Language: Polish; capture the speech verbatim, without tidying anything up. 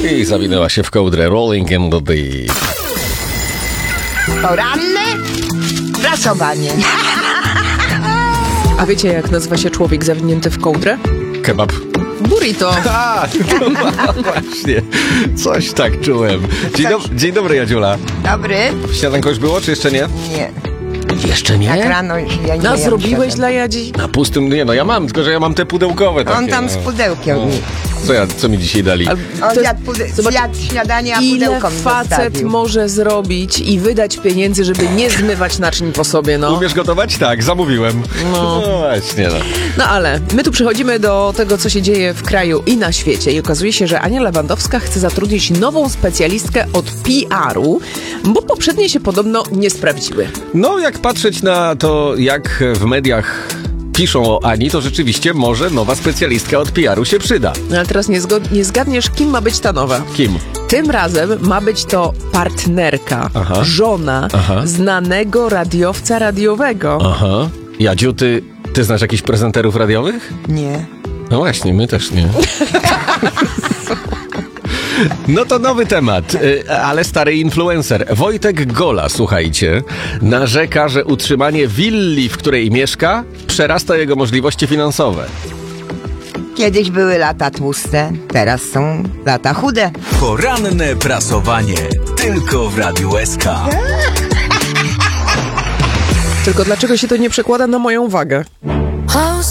I zawinęła się w kołdrę Rolling in the Deep. Poranne prasowanie. A wiecie, jak nazywa się człowiek zawinięty w kołdrę? Kebab. Burrito. A, no właśnie. Coś tak czułem. Dzień, do, dzień dobry, Jadziula. Dobry? Śniadanko już było, czy jeszcze nie? Nie. Jeszcze nie? Tak rano ja nie No, jem zrobiłeś śniadania. dla Jadzi? Na pustym, nie no, ja mam, tylko że ja mam te pudełkowe takie. On tam z no. pudełkiem. Co, ja, co mi dzisiaj dali? A On to jest- zjadł, pude- zobacz, zjadł śniadanie, a ile pudełko mi facet zostawił. może zrobić i wydać pieniędzy, żeby nie zmywać naczyń po sobie, no. Umiesz gotować? Tak, zamówiłem. No. No właśnie, no. No ale my tu przechodzimy do tego, co się dzieje w kraju i na świecie i okazuje się, że Ania Lewandowska chce zatrudnić nową specjalistkę od P R u, bo poprzednie się podobno nie sprawdziły. No, jak patrzeć na to, jak w mediach piszą o Ani, to rzeczywiście może nowa specjalistka od P R u się przyda. No ale teraz nie, zgod- nie zgadniesz, kim ma być ta nowa. Kim? Tym razem ma być to partnerka, Aha. żona Aha. znanego radiowca radiowego. Aha. Jadziu, ty, ty znasz jakichś prezenterów radiowych? Nie. No właśnie, my też nie. No to nowy temat, y, ale stary influencer. Wojtek Gola, słuchajcie, narzeka, że utrzymanie willi, w której mieszka, przerasta jego możliwości finansowe. Kiedyś były lata tłuste, teraz są lata chude. Poranne prasowanie. Tylko w Radiu S K. Tylko dlaczego się to nie przekłada na moją wagę?